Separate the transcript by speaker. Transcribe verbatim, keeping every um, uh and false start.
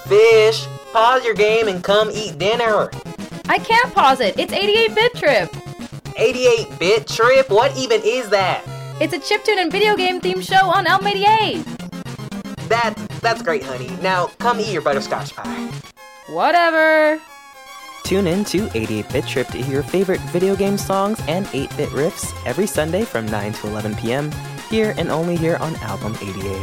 Speaker 1: Fish, pause your game and come eat dinner.
Speaker 2: I can't pause it. It's eighty-eight bit Trip.
Speaker 1: eighty-eight bit Trip? What even is that?
Speaker 2: It's a chiptune and video game themed show on Elm eighty-eight.
Speaker 1: That, that's great, honey. Now, come eat your butterscotch pie.
Speaker 2: Whatever.
Speaker 3: Tune in to eighty-eight bit Trip to hear your favorite video game songs and eight bit riffs every Sunday from nine to eleven p.m. here and only here on Album eighty-eight.